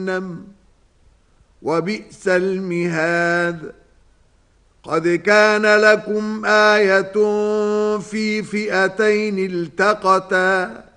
جهنم وبئس المهاد. قد كان لكم آية في فئتين التقتا